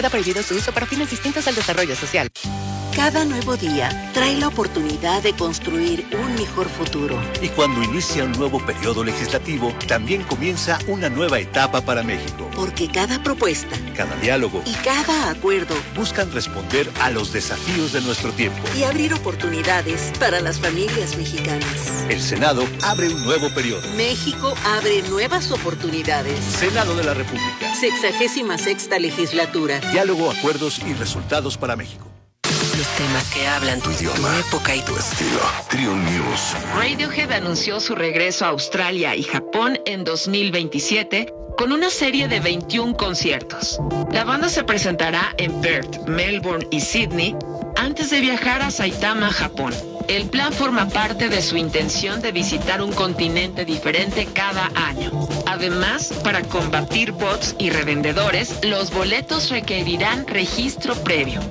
Ha prohibido su uso para fines distintos al desarrollo social. Cada nuevo día trae la oportunidad de construir un mejor futuro. Y cuando inicia un nuevo periodo legislativo, también comienza una nueva etapa para México. Porque cada propuesta, cada diálogo y cada acuerdo buscan responder a los desafíos de nuestro tiempo y abrir oportunidades para las familias mexicanas. El Senado abre un nuevo periodo. México abre nuevas oportunidades. Senado de la República. 66ª legislatura. Diálogo, acuerdos y resultados para México. Los temas que hablan tu idioma, tu época y tu estilo. Trio News. Radiohead anunció su regreso a Australia y Japón en 2027 con una serie de 21 conciertos. La banda se presentará en Perth, Melbourne y Sydney antes de viajar a Saitama, Japón. El plan forma parte de su intención de visitar un continente diferente cada año. Además, para combatir bots y revendedores, los boletos requerirán registro previo.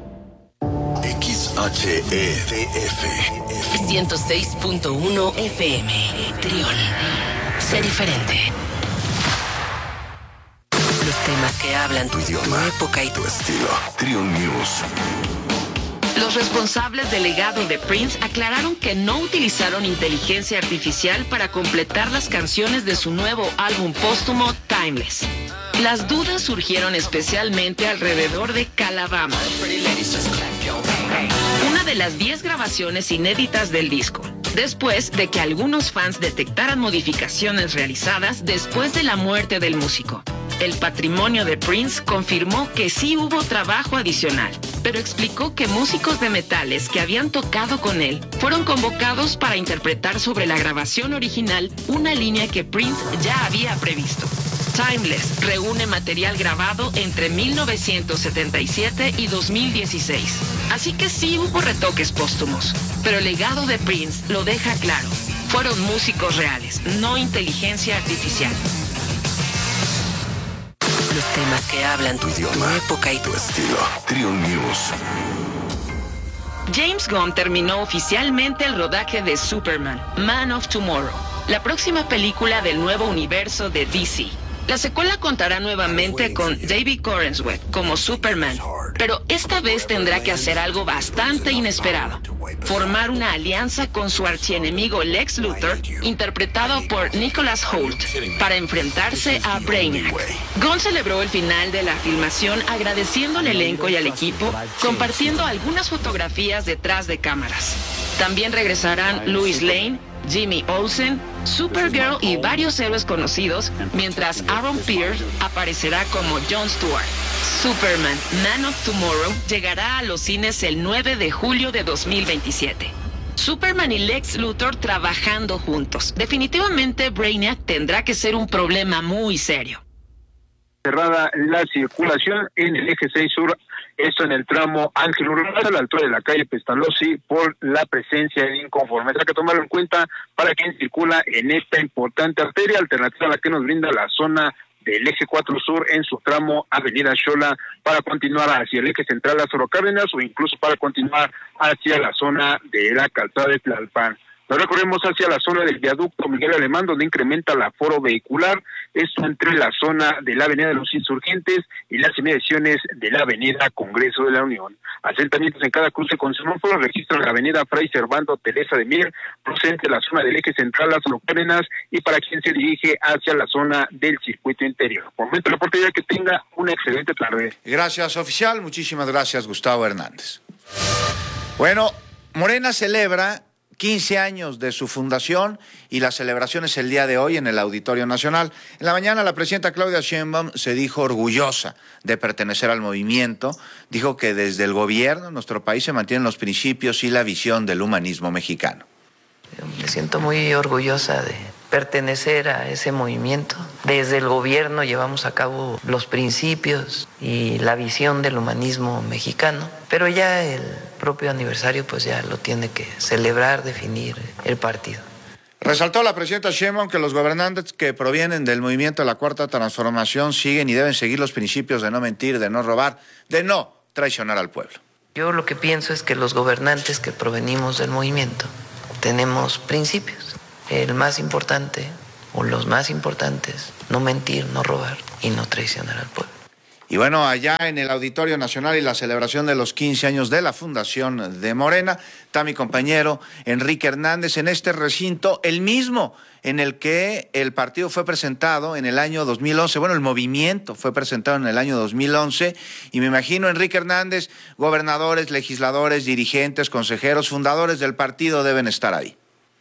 XHEDF 106.1 FM. Trión. Sé diferente. Los temas que hablan tu idioma, tu época y tu estilo. Trio News. Los responsables del legado de Prince aclararon que no utilizaron inteligencia artificial para completar las canciones de su nuevo álbum póstumo Timeless. Las dudas surgieron especialmente alrededor de Calabama, una de las 10 grabaciones inéditas del disco, después de que algunos fans detectaran modificaciones realizadas después de la muerte del músico. El patrimonio de Prince confirmó que sí hubo trabajo adicional, pero explicó que músicos de metales que habían tocado con él fueron convocados para interpretar sobre la grabación original una línea que Prince ya había previsto. Timeless reúne material grabado entre 1977 y 2016. Así que sí hubo retoques póstumos, pero el legado de Prince lo deja claro. Fueron músicos reales, no inteligencia artificial. Los temas que hablan tu idioma, tu época y tu estilo. Trio News. James Gunn terminó oficialmente el rodaje de Superman, Man of Tomorrow, la próxima película del nuevo universo de DC. La secuela contará nuevamente con David Corenswet como Superman, pero esta vez tendrá que hacer algo bastante inesperado: formar una alianza con su archienemigo Lex Luthor, interpretado por Nicholas Hoult, para enfrentarse a Brainiac. Gunn celebró el final de la filmación agradeciendo al elenco y al equipo, compartiendo algunas fotografías detrás de cámaras. También regresarán Lois Lane, Jimmy Olsen, Supergirl y varios héroes conocidos, mientras Aaron Pierce aparecerá como Jon Stewart. Superman, Man of Tomorrow llegará a los cines el 9 de julio de 2027. Superman y Lex Luthor trabajando juntos. Definitivamente Brainiac tendrá que ser un problema muy serio. Cerrada la circulación en el eje 6 sur, esto en el tramo Ángel Urraza, a la altura de la calle Pestalozzi, por la presencia de inconformes. Hay que tomarlo en cuenta para quien circula en esta importante arteria, alternativa a la que nos brinda la zona del eje 4 sur en su tramo Avenida Xola, para continuar hacia el eje central Lázaro Cárdenas o incluso para continuar hacia la zona de la calzada de Tlalpan. Nos recorremos hacia la zona del viaducto Miguel Alemán, donde incrementa el aforo vehicular, esto entre la zona de la Avenida de los Insurgentes y las inmediaciones de la Avenida Congreso de la Unión. Asentamientos en cada cruce con semáforos registran la Avenida Fray Servando Teresa de Mier, procedente de la zona del eje central Lázaro Cárdenas, y para quien se dirige hacia la zona del circuito interior. Por momento, la oportunidad que tenga una excelente tarde. Gracias, oficial. Muchísimas gracias, Gustavo Hernández. Bueno, Morena celebra 15 años de su fundación y la celebración es el día de hoy en el Auditorio Nacional. En la mañana la presidenta Claudia Sheinbaum se dijo orgullosa de pertenecer al movimiento. Dijo que desde el gobierno en nuestro país se mantienen los principios y la visión del humanismo mexicano. Me siento muy orgullosa de pertenecer a ese movimiento. Desde el gobierno llevamos a cabo los principios y la visión del humanismo mexicano, pero ya el propio aniversario pues ya lo tiene que celebrar, definir el partido. Resaltó la presidenta Sheinbaum que los gobernantes que provienen del movimiento de la Cuarta Transformación siguen y deben seguir los principios de no mentir, de no robar, de no traicionar al pueblo. Yo lo que pienso es que los gobernantes que provenimos del movimiento tenemos principios. El más importante, o los más importantes, no mentir, no robar y no traicionar al pueblo. Y bueno, allá en el Auditorio Nacional y la celebración de los 15 años de la fundación de Morena, está mi compañero Enrique Hernández en este recinto, el mismo en el que el partido fue presentado en el año 2011, bueno, el movimiento fue presentado en el año 2011, y me imagino, Enrique Hernández, gobernadores, legisladores, dirigentes, consejeros, fundadores del partido deben estar ahí.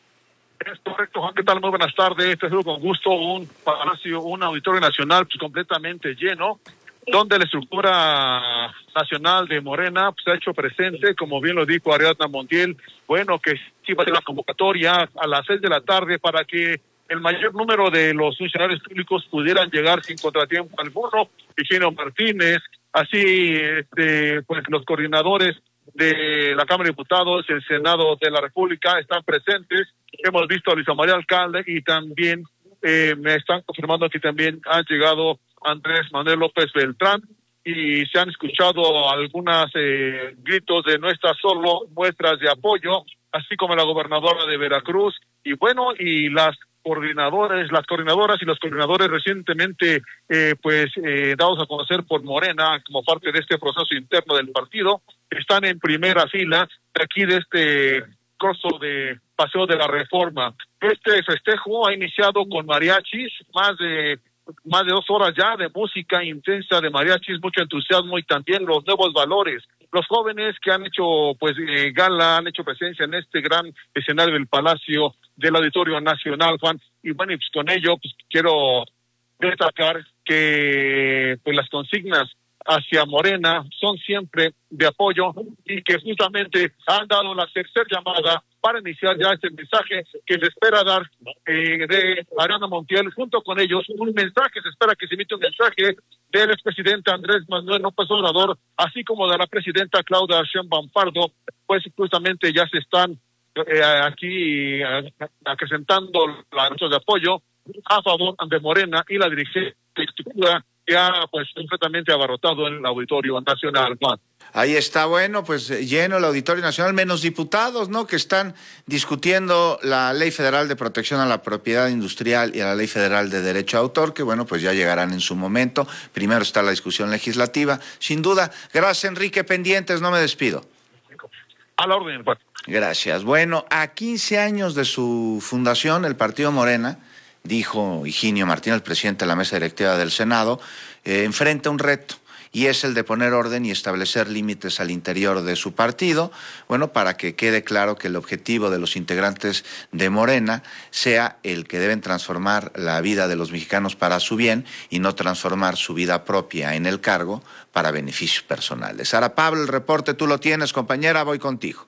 Es correcto, Juan, ¿qué tal? Muy buenas tardes, te saludo con gusto, un palacio, un auditorio nacional pues, completamente lleno, donde la estructura nacional de Morena pues, se ha hecho presente, como bien lo dijo Ariadna Montiel, bueno, que sí va a ser la convocatoria a las 6 de la tarde para que el mayor número de los funcionarios públicos pudieran llegar sin contratiempo alguno. Higinio Martínez, así pues los coordinadores de la Cámara de Diputados, el Senado de la República están presentes. Hemos visto a Luisa María Alcalde y también me están confirmando que también han llegado Andrés Manuel López Beltrán y se han escuchado algunos gritos de no está solo, muestras de apoyo, así como la gobernadora de Veracruz y bueno, y las coordinadoras y los coordinadores recientemente dados a conocer por Morena como parte de este proceso interno del partido, están en primera fila de aquí de este curso de Paseo de la Reforma. Este festejo ha iniciado con mariachis, más de 2 horas ya de música intensa de mariachis, mucho entusiasmo y también los nuevos valores. Los jóvenes que han hecho gala, han hecho presencia en este gran escenario del Palacio del Auditorio Nacional, Juan, y bueno, y pues con ello pues quiero destacar que pues las consignas hacia Morena son siempre de apoyo y que justamente han dado la tercera llamada para iniciar ya este mensaje que se espera dar de Ariadna Montiel. Junto con ellos, un mensaje, se espera que se emita un mensaje del expresidente Andrés Manuel López Obrador, así como de la presidenta Claudia Sheinbaum Pardo, pues justamente ya se están aquí acrecentando las notas de apoyo a favor de Morena y la dirigencia que ha pues completamente abarrotado en el Auditorio Nacional, Juan. Ahí está, bueno, pues lleno el Auditorio Nacional, menos diputados, ¿no?, que están discutiendo la Ley Federal de Protección a la Propiedad Industrial y a la Ley Federal de Derecho de Autor, que bueno, pues ya llegarán en su momento. Primero está la discusión legislativa, sin duda. Gracias, Enrique, pendientes, no me despido. A la orden, Juan. Gracias. Bueno, a 15 años de su fundación, el Partido Morena, dijo Higinio Martínez, el presidente de la mesa directiva del Senado, enfrenta un reto, y es el de poner orden y establecer límites al interior de su partido, bueno, para que quede claro que el objetivo de los integrantes de Morena sea el que deben transformar la vida de los mexicanos para su bien y no transformar su vida propia en el cargo para beneficios personales. Sara Pablo, el reporte tú lo tienes, compañera, voy contigo.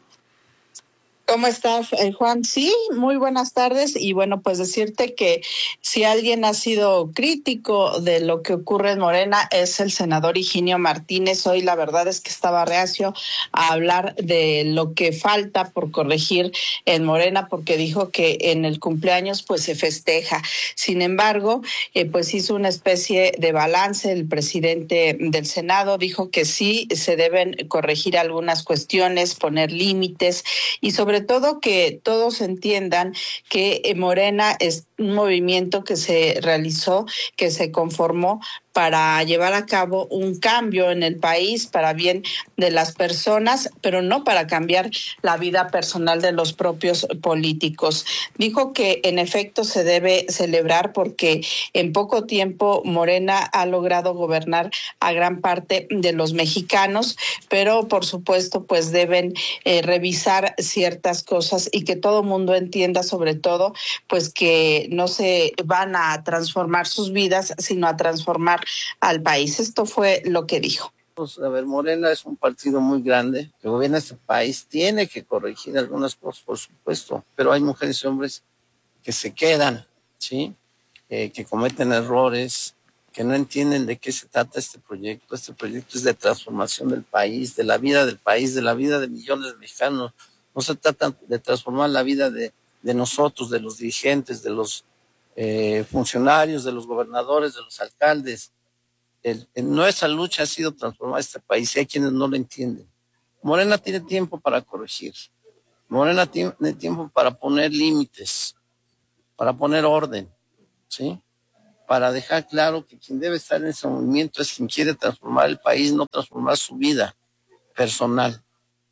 ¿Cómo estás, Juan? Sí, muy buenas tardes. Y bueno, pues decirte que si alguien ha sido crítico de lo que ocurre en Morena es el senador Higinio Martínez. Hoy la verdad es que estaba reacio a hablar de lo que falta por corregir en Morena, porque dijo que en el cumpleaños pues se festeja. Sin embargo, pues hizo una especie de balance. El presidente del Senado dijo que sí se deben corregir algunas cuestiones, poner límites y sobre todo que todos entiendan que Morena es un movimiento que se realizó, que se conformó para llevar a cabo un cambio en el país para bien de las personas, pero no para cambiar la vida personal de los propios políticos. Dijo que en efecto se debe celebrar porque en poco tiempo Morena ha logrado gobernar a gran parte de los mexicanos, pero por supuesto pues deben revisar ciertas cosas y que todo mundo entienda sobre todo pues que no se van a transformar sus vidas, sino a transformar al país. Esto fue lo que dijo. Pues, a ver, Morena es un partido muy grande que gobierna este país, tiene que corregir algunas cosas, por supuesto, pero hay mujeres y hombres que se quedan, ¿sí? Que cometen errores, que no entienden de qué se trata este proyecto. Este proyecto es de transformación del país, de la vida del país, de la vida de millones de mexicanos. No se trata de transformar la vida de nosotros, de los dirigentes, de los funcionarios, de los gobernadores, de los alcaldes. Nuestra lucha ha sido transformar este país y hay quienes no lo entienden. Morena tiene tiempo para corregir. Morena tiene tiempo para poner límites, para poner orden, ¿sí? para dejar claro que quien debe estar en ese movimiento es quien quiere transformar el país, no transformar su vida personal.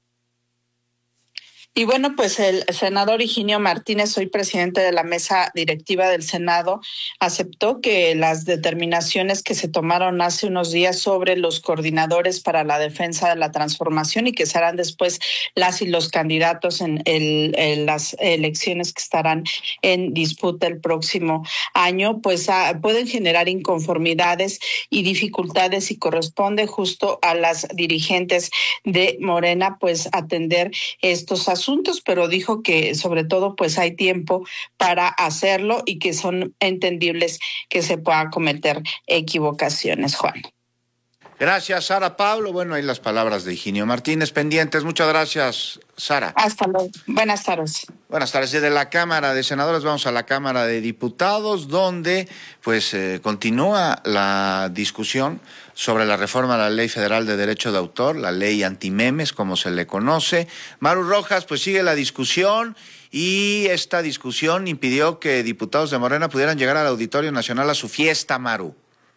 Y bueno, pues el senador Higinio Martínez, hoy presidente de la mesa directiva del Senado, aceptó que las determinaciones que se tomaron hace unos días sobre los coordinadores para la defensa de la transformación y que serán después las y los candidatos en las elecciones que estarán en disputa el próximo año, pues pueden generar inconformidades y dificultades, y corresponde justo a las dirigentes de Morena pues atender estos asuntos, pero dijo que sobre todo pues hay tiempo para hacerlo y que son entendibles que se pueda cometer equivocaciones, Juan. Gracias, Sara Pablo. Bueno, ahí las palabras de Higinio Martínez pendientes. Muchas gracias, Sara. Hasta luego. Buenas tardes. Buenas tardes. Desde la Cámara de Senadores vamos a la Cámara de Diputados, donde pues continúa la discusión sobre la reforma a la Ley Federal de Derecho de Autor, la ley antimemes, como se le conoce. Maru Rojas, pues sigue la discusión, y esta discusión impidió que diputados de Morena pudieran llegar al Auditorio Nacional a su fiesta, Maru.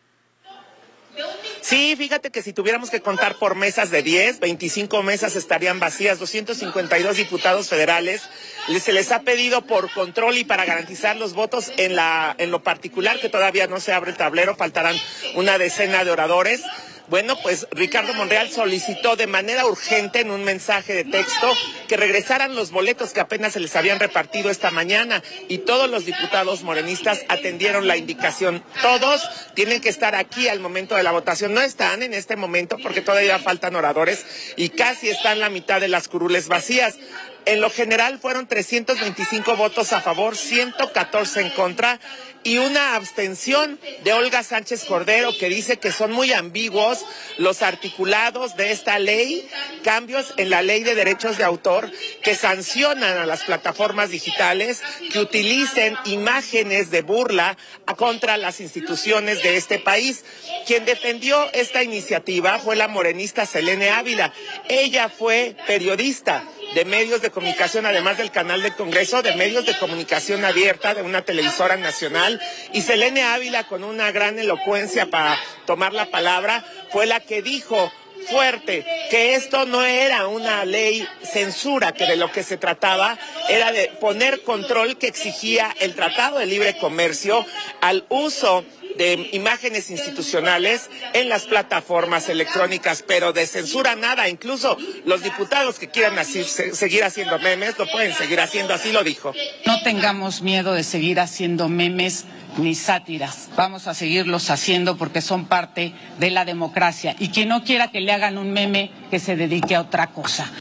Sí, fíjate que si tuviéramos que contar por mesas de 10, 25 mesas estarían vacías, 252 diputados federales. Se les ha pedido por control y para garantizar los votos en lo particular, que todavía no se abre el tablero, faltarán una decena de oradores. Bueno, pues Ricardo Monreal solicitó de manera urgente en un mensaje de texto que regresaran los boletos que apenas se les habían repartido esta mañana, y todos los diputados morenistas atendieron la indicación. Todos tienen que estar aquí al momento de la votación. No están en este momento porque todavía faltan oradores y casi están la mitad de las curules vacías. En lo general fueron 325 votos a favor, 114 en contra y una abstención de Olga Sánchez Cordero, que dice que son muy ambiguos los articulados de esta ley, cambios en la ley de derechos de autor que sancionan a las plataformas digitales que utilicen imágenes de burla contra las instituciones de este país. Quien defendió esta iniciativa fue la morenista Selene Ávila. Ella fue periodista de medios de comunicación, además del canal del Congreso, de medios de comunicación abierta, de una televisora nacional, y Selene Ávila, con una gran elocuencia para tomar la palabra, fue la que dijo fuerte que esto no era una ley censura, que de lo que se trataba era de poner control que exigía el Tratado de Libre Comercio al uso de imágenes institucionales en las plataformas electrónicas, pero de censura nada. Incluso los diputados que quieran seguir haciendo memes lo pueden seguir haciendo, así lo dijo. No tengamos miedo de seguir haciendo memes ni sátiras. Vamos a seguirlos haciendo porque son parte de la democracia, y quien no quiera que le hagan un meme, que se dedique a otra cosa.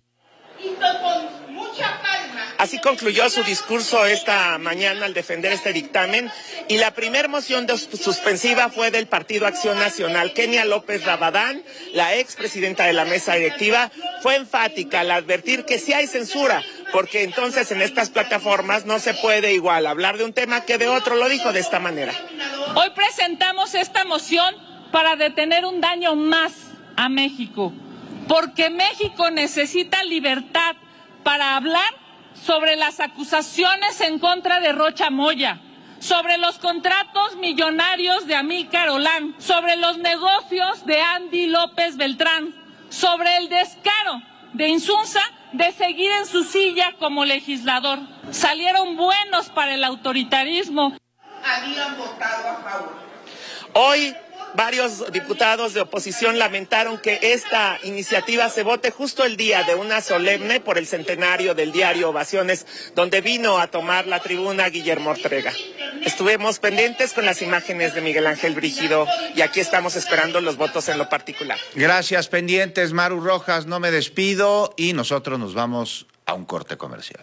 Así concluyó su discurso esta mañana al defender este dictamen, y la primera moción suspensiva fue del Partido Acción Nacional. Kenia López Rabadán, la expresidenta de la mesa directiva, fue enfática al advertir que sí hay censura, porque entonces en estas plataformas no se puede igual hablar de un tema que de otro. Lo dijo de esta manera. Hoy presentamos esta moción para detener un daño más a México, porque México necesita libertad para hablar sobre las acusaciones en contra de Rocha Moya, sobre los contratos millonarios de Amílcar Olán, sobre los negocios de Andy López Beltrán, sobre el descaro de Insunza de seguir en su silla como legislador. Salieron buenos para el autoritarismo. Habían votado a favor. Hoy varios diputados de oposición lamentaron que esta iniciativa se vote justo el día de una solemne por el centenario del diario Ovaciones, donde vino a tomar la tribuna Guillermo Ortega. Estuvimos pendientes con las imágenes de Miguel Ángel Brígido, y aquí estamos esperando los votos en lo particular. Gracias, pendientes, Maru Rojas. No me despido y nosotros nos vamos a un corte comercial.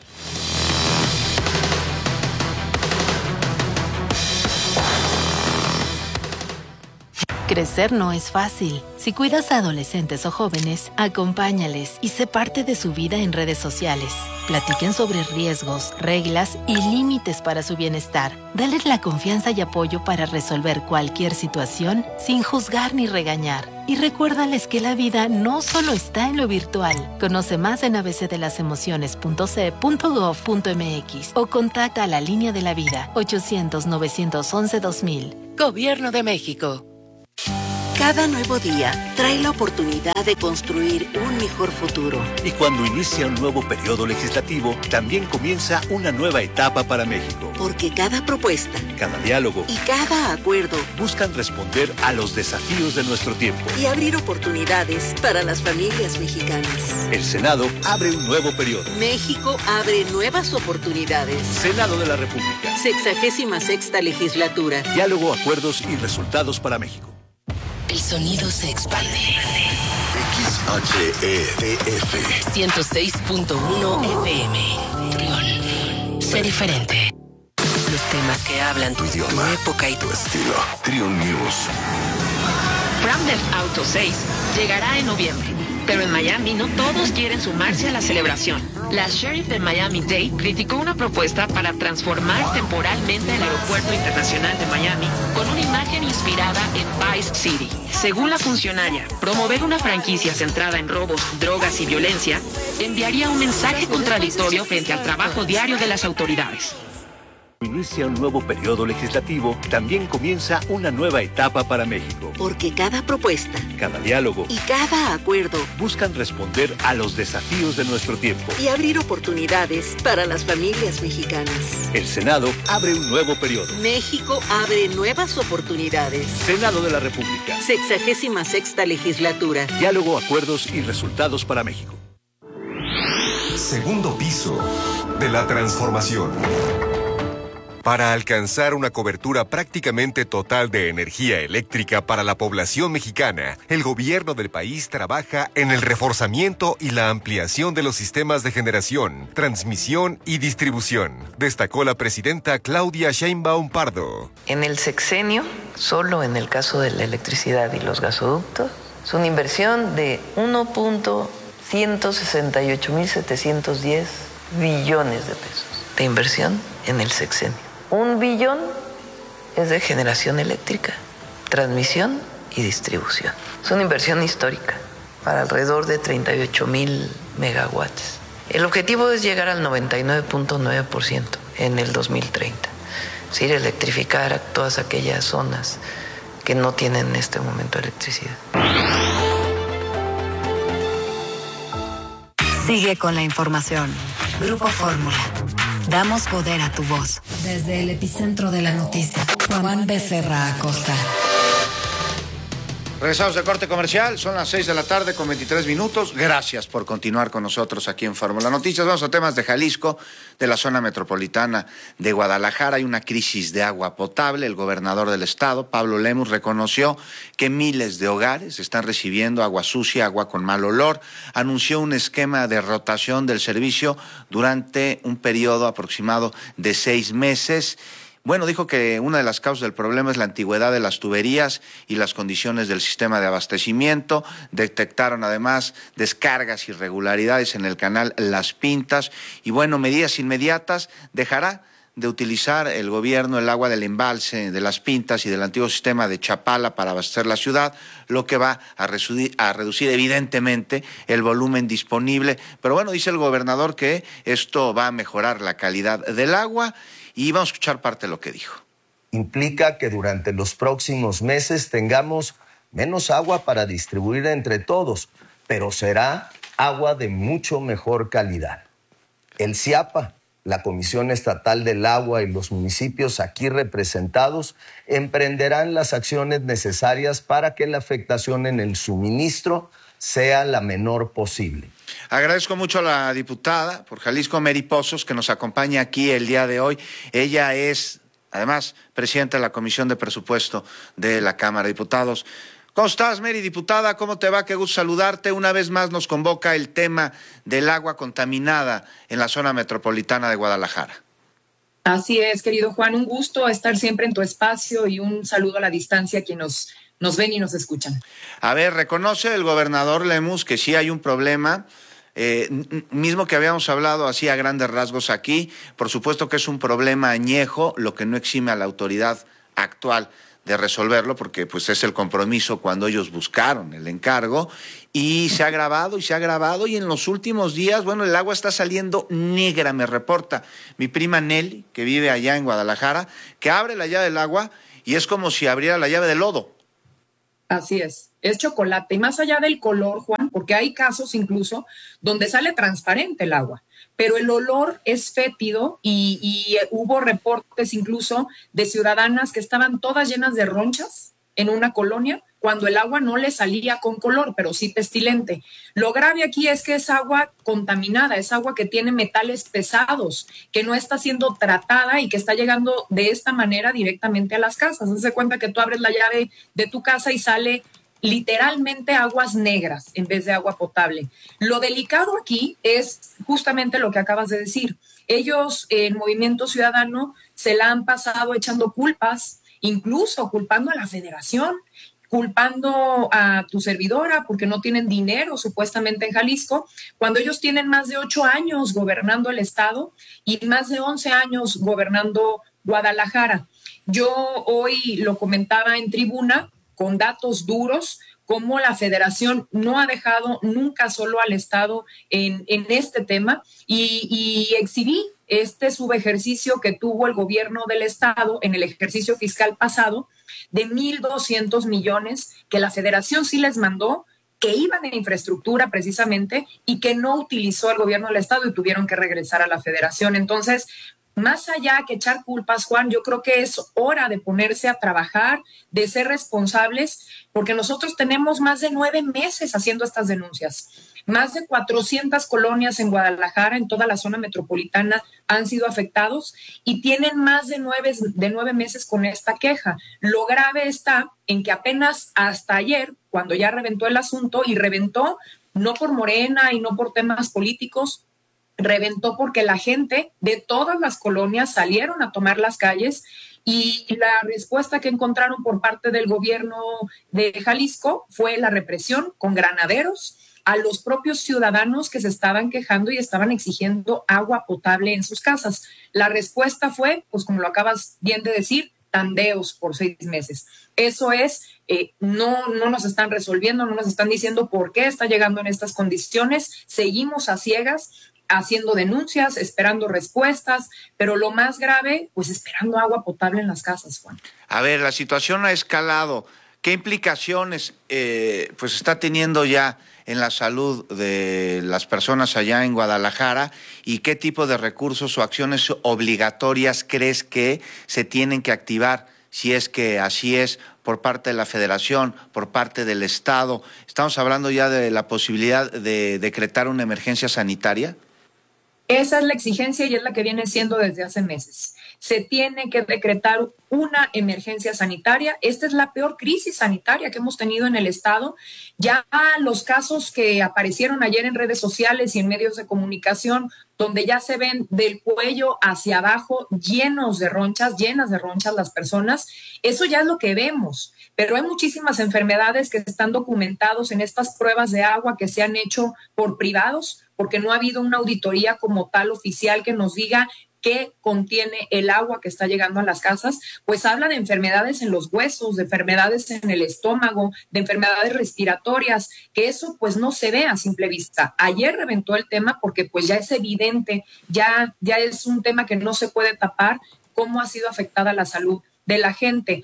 Crecer no es fácil. Si cuidas a adolescentes o jóvenes, acompáñales y sé parte de su vida en redes sociales. Platiquen sobre riesgos, reglas y límites para su bienestar. Dales la confianza y apoyo para resolver cualquier situación sin juzgar ni regañar. Y recuérdales que la vida no solo está en lo virtual. Conoce más en abcdelasemociones.ce.gov.mx o contacta a la Línea de la Vida 800-911-2000. Gobierno de México. Cada nuevo día trae la oportunidad de construir un mejor futuro. Y cuando inicia un nuevo periodo legislativo, también comienza una nueva etapa para México. Porque cada propuesta, cada diálogo y cada acuerdo buscan responder a los desafíos de nuestro tiempo y abrir oportunidades para las familias mexicanas. El Senado abre un nuevo periodo. México abre nuevas oportunidades. Senado de la República. 66ª legislatura. Diálogo, acuerdos y resultados para México. El sonido se expande. XHEDF 106.1 FM. Trión. Sé diferente. Los temas que hablan tu idioma, tu época y tu estilo. Trión News. Grand Theft Auto 6 llegará en noviembre, pero en Miami no todos quieren sumarse a la celebración. La sheriff de Miami-Dade criticó una propuesta para transformar temporalmente el Aeropuerto Internacional de Miami con una imagen inspirada en Vice City. Según la funcionaria, promover una franquicia centrada en robos, drogas y violencia enviaría un mensaje contradictorio frente al trabajo diario de las autoridades. Inicia un nuevo periodo legislativo, también comienza una nueva etapa para México. Porque cada propuesta, cada diálogo y cada acuerdo buscan responder a los desafíos de nuestro tiempo y abrir oportunidades para las familias mexicanas. El Senado abre un nuevo periodo. México abre nuevas oportunidades. Senado de la República. 66ª legislatura. Diálogo, acuerdos y resultados para México. Segundo piso de la transformación. Para alcanzar una cobertura prácticamente total de energía eléctrica para la población mexicana, el gobierno del país trabaja en el reforzamiento y la ampliación de los sistemas de generación, transmisión y distribución, destacó la presidenta Claudia Sheinbaum Pardo. En el sexenio, solo en el caso de la electricidad y los gasoductos, es una inversión de 1.168.710 billones de pesos de inversión en el sexenio. 1 billón es de generación eléctrica, transmisión y distribución. Es una inversión histórica para alrededor de 38,000 megawatts. El objetivo es llegar al 99.9% en el 2030. Es decir, electrificar a todas aquellas zonas que no tienen en este momento electricidad. Sigue con la información. Grupo Fórmula. Damos poder a tu voz. Desde el epicentro de la noticia, Juan Becerra Acosta. Regresamos de corte comercial, son las 6 de la tarde con 23 minutos. Gracias por continuar con nosotros aquí en Fórmula Noticias. Vamos a temas de Jalisco, de la zona metropolitana de Guadalajara. Hay una crisis de agua potable. El gobernador del estado, Pablo Lemus, reconoció que miles de hogares están recibiendo agua sucia, agua con mal olor. Anunció un esquema de rotación del servicio durante un periodo aproximado de 6 meses. Bueno, dijo que una de las causas del problema es la antigüedad de las tuberías y las condiciones del sistema de abastecimiento. Detectaron además descargas, irregularidades en el canal Las Pintas. Y bueno, medidas inmediatas, dejará de utilizar el gobierno el agua del embalse de Las Pintas y del antiguo sistema de Chapala para abastecer la ciudad, lo que va a reducir evidentemente el volumen disponible. Pero bueno, dice el gobernador que esto va a mejorar la calidad del agua. Y vamos a escuchar parte de lo que dijo. Implica que durante los próximos meses tengamos menos agua para distribuir entre todos, pero será agua de mucho mejor calidad. El CIAPA, la Comisión Estatal del Agua y los municipios aquí representados emprenderán las acciones necesarias para que la afectación en el suministro sea la menor posible. Agradezco mucho a la diputada por Jalisco, Mary Pozos, que nos acompaña aquí el día de hoy. Ella es, además, presidenta de la Comisión de Presupuesto de la Cámara de Diputados. ¿Cómo estás, Mary, diputada? ¿Cómo te va? Qué gusto saludarte. Una vez más nos convoca el tema del agua contaminada en la zona metropolitana de Guadalajara. Así es, querido Juan, un gusto estar siempre en tu espacio y un saludo a la distancia a quien nos nos ven y nos escuchan. A ver, reconoce el gobernador Lemus que sí hay un problema, mismo que habíamos hablado así a grandes rasgos aquí. Por supuesto que es un problema añejo, lo que no exime a la autoridad actual de resolverlo, porque pues es el compromiso cuando ellos buscaron el encargo, y se ha agravado y en los últimos días, bueno, el agua está saliendo negra, me reporta mi prima Nelly, que vive allá en Guadalajara, que abre la llave del agua y es como si abriera la llave del lodo. Así es chocolate. Y más allá del color, Juan, porque hay casos incluso donde sale transparente el agua, pero el olor es fétido y hubo reportes incluso de ciudadanas que estaban todas llenas de ronchas en una colonia cuando el agua no le salía con color, pero sí pestilente. Lo grave aquí es que es agua contaminada, es agua que tiene metales pesados, que no está siendo tratada y que está llegando de esta manera directamente a las casas. Hazte cuenta que tú abres la llave de tu casa y sale literalmente aguas negras en vez de agua potable. Lo delicado aquí es justamente lo que acabas de decir. Ellos en Movimiento Ciudadano se la han pasado echando culpas, incluso culpando a la Federación, culpando a tu servidora porque no tienen dinero supuestamente en Jalisco, cuando ellos tienen más de 8 años gobernando el estado y más de 11 años gobernando Guadalajara. Yo hoy lo comentaba en tribuna con datos duros, cómo la Federación no ha dejado nunca solo al Estado en este tema y exhibí este subejercicio que tuvo el gobierno del Estado en el ejercicio fiscal pasado de 1,200 millones que la Federación sí les mandó, que iban en infraestructura precisamente y que no utilizó el gobierno del Estado y tuvieron que regresar a la Federación. Entonces, más allá que echar culpas, Juan, yo creo que es hora de ponerse a trabajar, de ser responsables, porque nosotros tenemos más de 9 meses haciendo estas denuncias. Más de 400 colonias en Guadalajara, en toda la zona metropolitana, han sido afectados y tienen más de 9 meses con esta queja. Lo grave está en que apenas hasta ayer, cuando ya reventó el asunto, y reventó no por Morena y no por temas políticos, reventó porque la gente de todas las colonias salieron a tomar las calles y la respuesta que encontraron por parte del gobierno de Jalisco fue la represión con granaderos a los propios ciudadanos que se estaban quejando y estaban exigiendo agua potable en sus casas. La respuesta fue, pues como lo acabas bien de decir, tandeos por 6 meses. Eso es, no nos están resolviendo, no nos están diciendo por qué está llegando en estas condiciones, seguimos a ciegas, haciendo denuncias, esperando respuestas, pero lo más grave, pues esperando agua potable en las casas, Juan. A ver, la situación ha escalado. ¿Qué implicaciones pues está teniendo ya en la salud de las personas allá en Guadalajara y qué tipo de recursos o acciones obligatorias crees que se tienen que activar, si es que así es, por parte de la Federación, por parte del Estado? ¿Estamos hablando ya de la posibilidad de decretar una emergencia sanitaria? Esa es la exigencia y es la que viene siendo desde hace meses. Se tiene que decretar una emergencia sanitaria. Esta es la peor crisis sanitaria que hemos tenido en el Estado. Ya los casos que aparecieron ayer en redes sociales y en medios de comunicación, donde ya se ven del cuello hacia abajo llenas de ronchas las personas, eso ya es lo que vemos. Pero hay muchísimas enfermedades que están documentados en estas pruebas de agua que se han hecho por privados, porque no ha habido una auditoría como tal oficial que nos diga qué contiene el agua que está llegando a las casas. Pues habla de enfermedades en los huesos, de enfermedades en el estómago, de enfermedades respiratorias, que eso pues no se ve a simple vista. Ayer reventó el tema porque pues ya es evidente, ya es un tema que no se puede tapar cómo ha sido afectada la salud de la gente.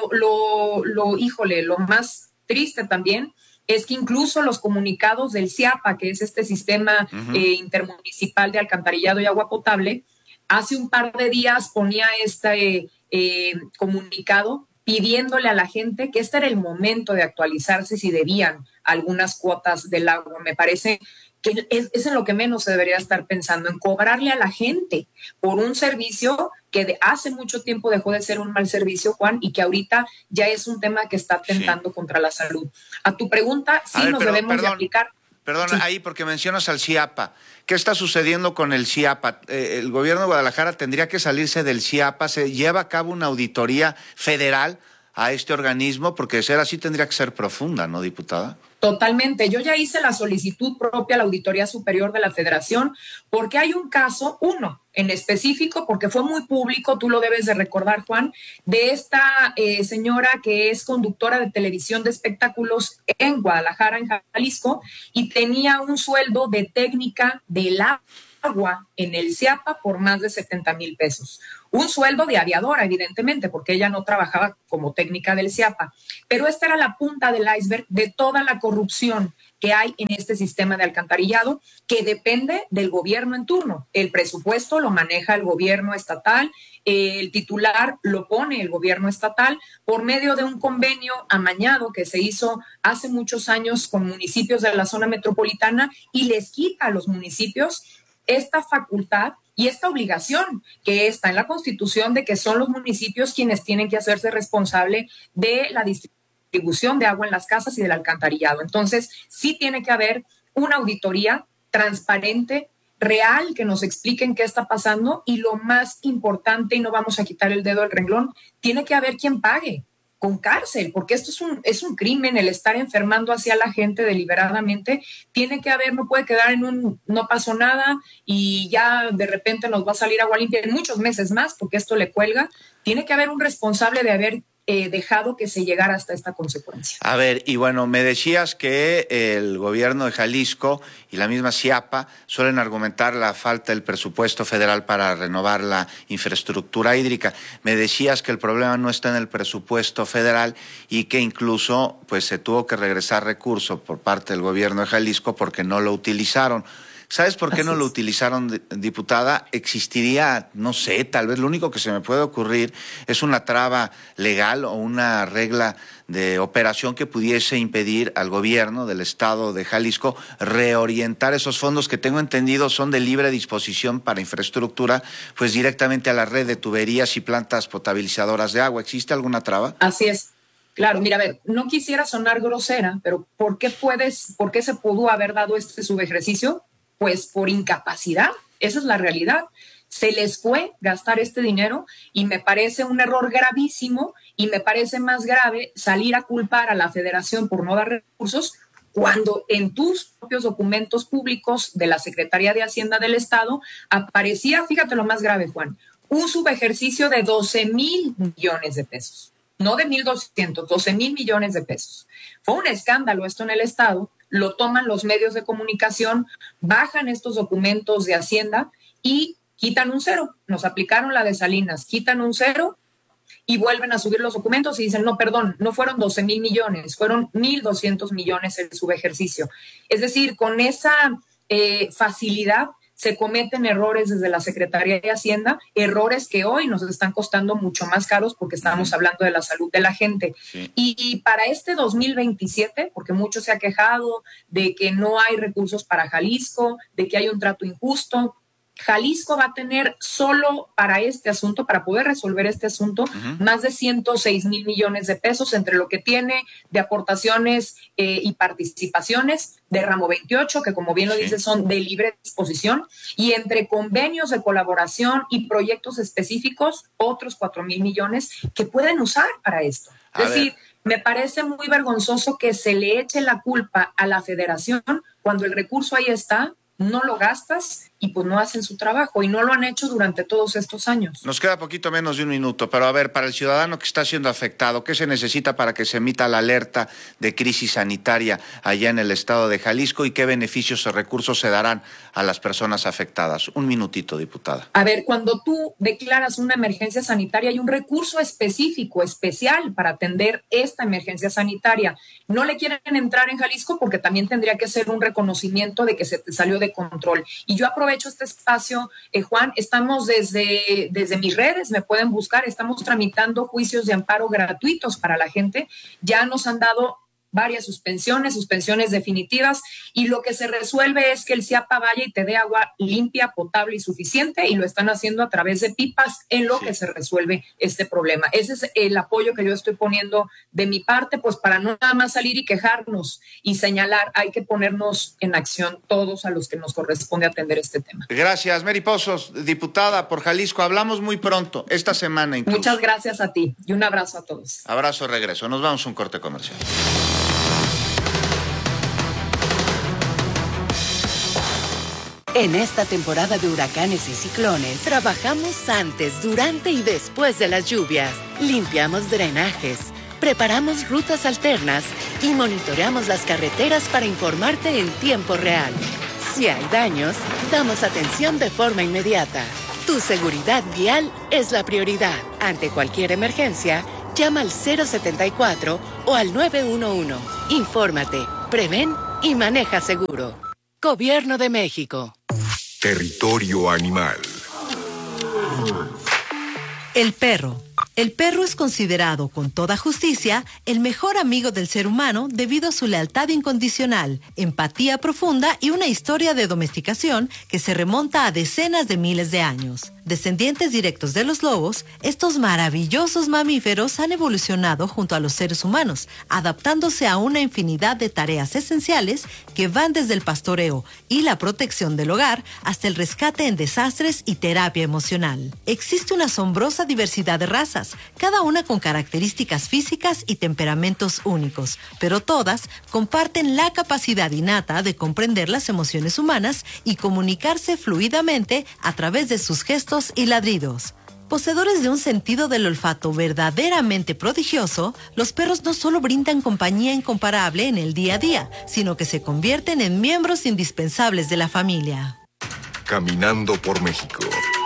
Lo más triste también es que incluso los comunicados del CIAPA, que es este sistema intermunicipal de alcantarillado y agua potable, hace un par de días ponía este comunicado pidiéndole a la gente que este era el momento de actualizarse si debían algunas cuotas del agua. Me parece que es en lo que menos se debería estar pensando, en cobrarle a la gente por un servicio que de hace mucho tiempo dejó de ser un mal servicio, Juan, y que ahorita ya es un tema que está atentando contra la salud. A tu pregunta, sí nos debemos de aplicar. Perdón, ahí porque mencionas al CIAPA. ¿Qué está sucediendo con el CIAPA? El gobierno de Guadalajara tendría que salirse del CIAPA. Se lleva a cabo una auditoría federal a este organismo? Porque de ser así tendría que ser profunda, ¿no, diputada? Totalmente. Yo ya hice la solicitud propia a la Auditoría Superior de la Federación porque hay un caso, uno en específico, porque fue muy público, tú lo debes de recordar, Juan, de esta señora que es conductora de televisión de espectáculos en Guadalajara, en Jalisco, y tenía un sueldo de técnica del agua en el CIAPA por más de 70,000 pesos. Un sueldo de aviadora, evidentemente, porque ella no trabajaba como técnica del CIAPA. Pero esta era la punta del iceberg de toda la corrupción que hay en este sistema de alcantarillado, que depende del gobierno en turno. El presupuesto lo maneja el gobierno estatal, el titular lo pone el gobierno estatal por medio de un convenio amañado que se hizo hace muchos años con municipios de la zona metropolitana y les quita a los municipios esta facultad y esta obligación que está en la Constitución de que son los municipios quienes tienen que hacerse responsable de la distribución de agua en las casas y del alcantarillado. Entonces, sí tiene que haber una auditoría transparente, real, que nos expliquen qué está pasando y lo más importante, y no vamos a quitar el dedo del renglón, tiene que haber quien pague con cárcel, porque esto es un crimen, el estar enfermando hacia la gente deliberadamente. Tiene que haber, no puede quedar en un no pasó nada y ya de repente nos va a salir agua limpia en muchos meses más, porque esto le cuelga. Tiene que haber un responsable de haber dejado que se llegara hasta esta consecuencia. A ver, y bueno, me decías que el gobierno de Jalisco y la misma CIAPA suelen argumentar la falta del presupuesto federal para renovar la infraestructura hídrica. Me decías que el problema no está en el presupuesto federal y que incluso pues se tuvo que regresar recursos por parte del gobierno de Jalisco porque no lo utilizaron. ¿Sabes por qué no lo utilizaron, diputada? Existiría, no sé, tal vez lo único que se me puede ocurrir es una traba legal o una regla de operación que pudiese impedir al gobierno del estado de Jalisco reorientar esos fondos que tengo entendido son de libre disposición para infraestructura, pues directamente a la red de tuberías y plantas potabilizadoras de agua. ¿Existe alguna traba? Así es. Claro, mira, a ver, no quisiera sonar grosera, pero ¿por qué se pudo haber dado este subejercicio? Pues por incapacidad, esa es la realidad. Se les fue gastar este dinero y me parece un error gravísimo y me parece más grave salir a culpar a la federación por no dar recursos cuando en tus propios documentos públicos de la Secretaría de Hacienda del Estado aparecía, fíjate lo más grave, Juan, un subejercicio de 12,000 millones de pesos, no de 1,200, 12,000 millones de pesos. Fue un escándalo esto en el Estado. Lo toman los medios de comunicación, bajan estos documentos de Hacienda y quitan un cero. Nos aplicaron la de Salinas, quitan un cero y vuelven a subir los documentos y dicen, no, perdón, no fueron 12,000 millones, fueron 1,200 millones el subejercicio. Es decir, con esa facilidad se cometen errores desde la Secretaría de Hacienda, errores que hoy nos están costando mucho más caros porque estamos hablando de la salud de la gente. Sí. Y para este 2027, porque mucho se ha quejado de que no hay recursos para Jalisco, de que hay un trato injusto, Jalisco va a tener solo para este asunto, para poder resolver este asunto, más de 106,000 millones de pesos entre lo que tiene de aportaciones y participaciones de ramo 28, que como bien lo dice son de libre disposición, y entre convenios de colaboración y proyectos específicos, otros 4,000 millones que pueden usar para esto. Es decir, me parece muy vergonzoso que se le eche la culpa a la federación cuando el recurso ahí está, no lo gastas y pues no hacen su trabajo y no lo han hecho durante todos estos años. Nos queda poquito menos de un minuto, pero a ver, para el ciudadano que está siendo afectado, ¿qué se necesita para que se emita la alerta de crisis sanitaria allá en el estado de Jalisco y qué beneficios o recursos se darán a las personas afectadas? Un minutito, diputada. A ver, cuando tú declaras una emergencia sanitaria hay un recurso específico, especial para atender esta emergencia sanitaria. No le quieren entrar en Jalisco porque también tendría que ser un reconocimiento de que se te salió de control. Y yo aprovecho este espacio, Juan, estamos desde mis redes, me pueden buscar, estamos tramitando juicios de amparo gratuitos para la gente. Ya nos han dado varias suspensiones definitivas, y lo que se resuelve es que el CIAPA vaya y te dé agua limpia, potable y suficiente, y lo están haciendo a través de pipas en lo que se resuelve este problema. Ese es el apoyo que yo estoy poniendo de mi parte, pues para no nada más salir y quejarnos y señalar, hay que ponernos en acción todos a los que nos corresponde atender este tema. Gracias, Mary Pozos, diputada por Jalisco. Hablamos muy pronto, esta semana incluso. Muchas gracias a ti y un abrazo a todos. Abrazo, regreso. Nos vamos a un corte comercial. En esta temporada de huracanes y ciclones, trabajamos antes, durante y después de las lluvias. Limpiamos drenajes, preparamos rutas alternas y monitoreamos las carreteras para informarte en tiempo real. Si hay daños, damos atención de forma inmediata. Tu seguridad vial es la prioridad. Ante cualquier emergencia, llama al 074 o al 911. Infórmate, prevén y maneja seguro. Gobierno de México. Territorio animal. El perro. El perro es considerado, con toda justicia, el mejor amigo del ser humano debido a su lealtad incondicional, empatía profunda y una historia de domesticación que se remonta a decenas de miles de años. Descendientes directos de los lobos, estos maravillosos mamíferos han evolucionado junto a los seres humanos, adaptándose a una infinidad de tareas esenciales que van desde el pastoreo y la protección del hogar hasta el rescate en desastres y terapia emocional. Existe una asombrosa diversidad de razas, cada una con características físicas y temperamentos únicos, pero todas comparten la capacidad innata de comprender las emociones humanas y comunicarse fluidamente a través de sus gestos y ladridos. Poseedores de un sentido del olfato verdaderamente prodigioso, los perros no solo brindan compañía incomparable en el día a día, sino que se convierten en miembros indispensables de la familia. Caminando por México.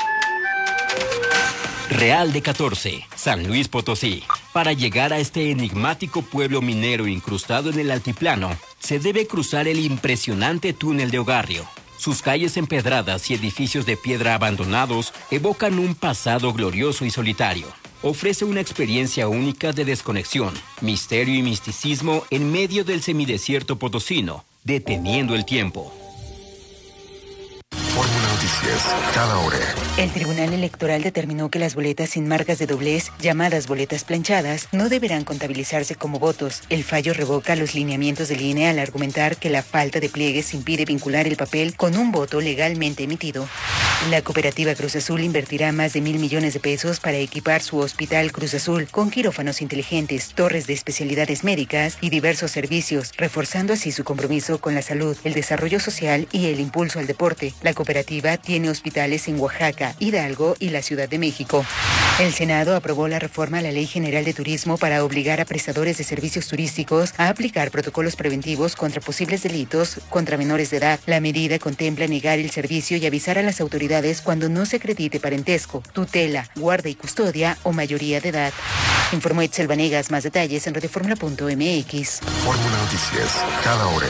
Real de 14, San Luis Potosí. Para llegar a este enigmático pueblo minero incrustado en el altiplano, se debe cruzar el impresionante túnel de Ogarrio. Sus calles empedradas y edificios de piedra abandonados evocan un pasado glorioso y solitario. Ofrece una experiencia única de desconexión, misterio y misticismo en medio del semidesierto potosino, deteniendo el tiempo. Fórmula Noticias, cada hora. El Tribunal Electoral determinó que las boletas sin marcas de doblez, llamadas boletas planchadas, no deberán contabilizarse como votos. El fallo revoca los lineamientos del INE al argumentar que la falta de pliegues impide vincular el papel con un voto legalmente emitido. La cooperativa Cruz Azul invertirá más de 1,000 millones de pesos para equipar su hospital Cruz Azul con quirófanos inteligentes, torres de especialidades médicas y diversos servicios, reforzando así su compromiso con la salud, el desarrollo social y el impulso al deporte. La cooperativa tiene hospitales en Oaxaca, Hidalgo y la Ciudad de México. El Senado aprobó la reforma a la Ley General de Turismo para obligar a prestadores de servicios turísticos a aplicar protocolos preventivos contra posibles delitos contra menores de edad. La medida contempla negar el servicio y avisar a las autoridades cuando no se acredite parentesco, tutela, guarda y custodia o mayoría de edad. Informó Itzel Vanegas. Más detalles en radioformula.mx. Fórmula Noticias, cada hora.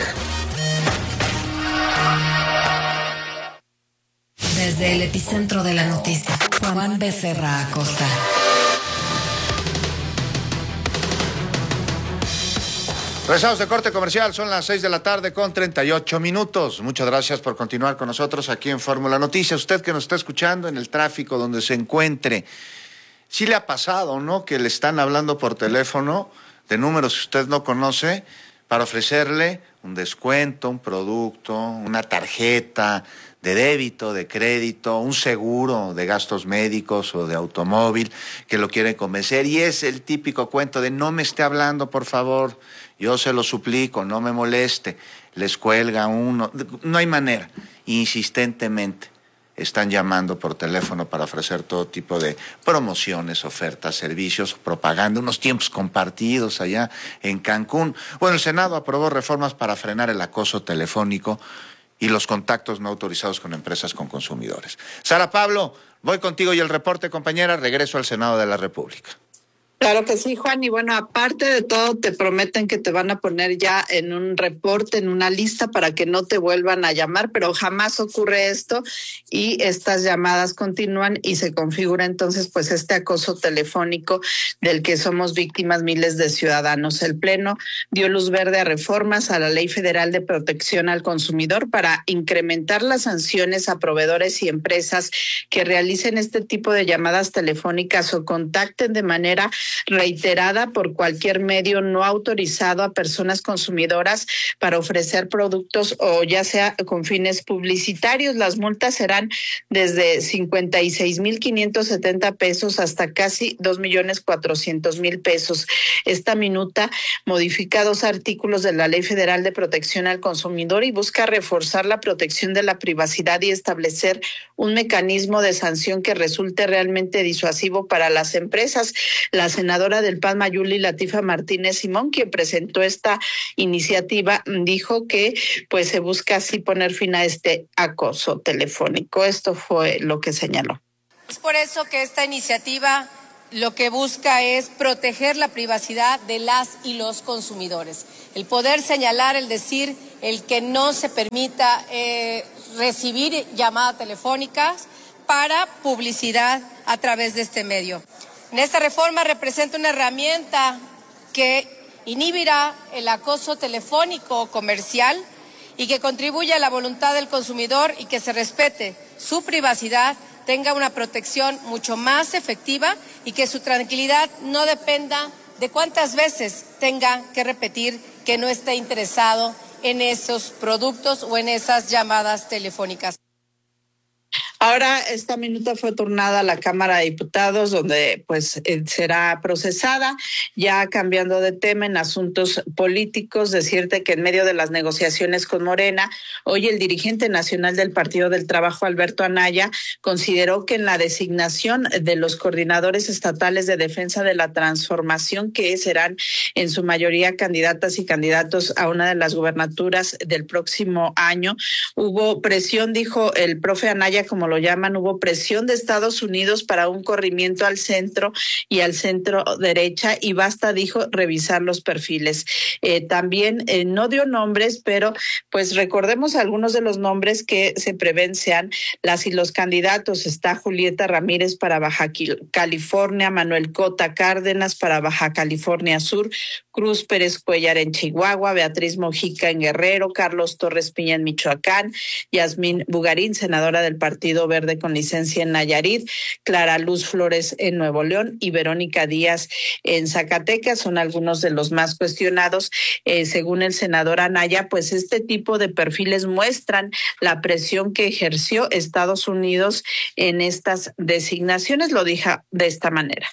Desde el epicentro de la noticia, Juan Becerra Acosta. Regresamos de corte comercial, son las 6 de la tarde con 38 minutos. Muchas gracias por continuar con nosotros aquí en Fórmula Noticias. Usted que nos está escuchando en el tráfico donde se encuentre, ¿sí le ha pasado, no? Que le están hablando por teléfono de números que usted no conoce para ofrecerle un descuento, un producto, una tarjeta de débito, de crédito, un seguro de gastos médicos o de automóvil, que lo quieren convencer? Y es el típico cuento de no me esté hablando, por favor, yo se lo suplico, no me moleste. Les cuelga uno, no hay manera. Insistentemente están llamando por teléfono para ofrecer todo tipo de promociones, ofertas, servicios, propaganda, unos tiempos compartidos allá en Cancún. Bueno, el Senado aprobó reformas para frenar el acoso telefónico y los contactos no autorizados con empresas con consumidores. Sara Pablo, voy contigo y el reporte, compañera. Regreso al Senado de la República. Claro que sí, Juan. Y bueno, aparte de todo, te prometen que te van a poner ya en un reporte, en una lista para que no te vuelvan a llamar, pero jamás ocurre esto y estas llamadas continúan y se configura entonces pues este acoso telefónico del que somos víctimas miles de ciudadanos. El Pleno dio luz verde a reformas a la Ley Federal de Protección al Consumidor para incrementar las sanciones a proveedores y empresas que realicen este tipo de llamadas telefónicas o contacten de manera reiterada por cualquier medio no autorizado a personas consumidoras para ofrecer productos o ya sea con fines publicitarios. Las multas serán desde 56,570 pesos hasta casi 2,400,000 pesos. Esta minuta modifica 2 artículos de la Ley Federal de Protección al Consumidor y busca reforzar la protección de la privacidad y establecer un mecanismo de sanción que resulte realmente disuasivo para las empresas. La senadora del PAN, Mayuli Latifa Martínez Simón, quien presentó esta iniciativa, dijo que pues se busca así poner fin a este acoso telefónico. Esto fue lo que señaló. Es por eso que esta iniciativa lo que busca es proteger la privacidad de las y los consumidores. El poder señalar, el decir, el que no se permita recibir llamadas telefónicas para publicidad a través de este medio. En esta reforma representa una herramienta que inhibirá el acoso telefónico o comercial y que contribuye a la voluntad del consumidor y que se respete su privacidad, tenga una protección mucho más efectiva y que su tranquilidad no dependa de cuántas veces tenga que repetir que no está interesado en esos productos o en esas llamadas telefónicas. Ahora esta minuta fue turnada a la Cámara de Diputados, donde pues será procesada. Ya cambiando de tema en asuntos políticos, decirte que en medio de las negociaciones con Morena, hoy el dirigente nacional del Partido del Trabajo, Alberto Anaya, consideró que en la designación de los coordinadores estatales de defensa de la transformación, que serán en su mayoría candidatas y candidatos a una de las gubernaturas del próximo año, hubo presión, dijo el profe Anaya, como lo llaman, hubo presión de Estados Unidos para un corrimiento al centro y al centro derecha y basta, dijo, revisar los perfiles. También no dio nombres, pero pues recordemos algunos de los nombres que se prevén sean las y los candidatos. Está Julieta Ramírez para Baja California, Manuel Cota Cárdenas para Baja California Sur, Cruz Pérez Cuellar en Chihuahua, Beatriz Mojica en Guerrero, Carlos Torres Piña en Michoacán, Yasmín Bugarín, senadora del Partido Verde con licencia en Nayarit, Clara Luz Flores en Nuevo León y Verónica Díaz en Zacatecas. Son algunos de los más cuestionados. Según el senador Anaya, pues este tipo de perfiles muestran la presión que ejerció Estados Unidos en estas designaciones. Lo dijo de esta manera.